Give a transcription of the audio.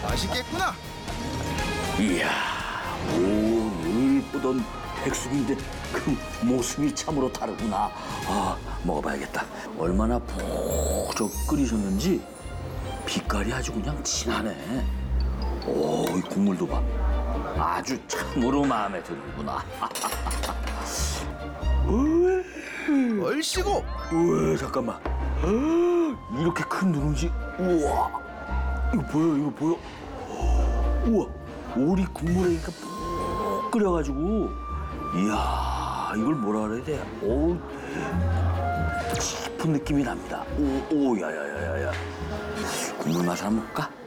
맛있겠구나. 이야, 오, 늘 보던 백숙인데 그 모습이 참으로 다르구나. 아, 먹어봐야겠다. 얼마나 푹 끓이셨는지 빛깔이 아주 그냥 진하네. 오, 이 국물도 봐. 아주 참으로 마음에 드는구나. 얼씨구. 우와, 잠깐만. 이렇게 큰 누룽지. 우와, 이거 보여, 이거 보여. 우와, 오리 국물에 이렇게 푹 끓여가지고. 이야, 이걸 뭐라 그래야 돼? 오, 깊은 느낌이 납니다. 오, 야야야야야. 국물 맛을 한번 볼까?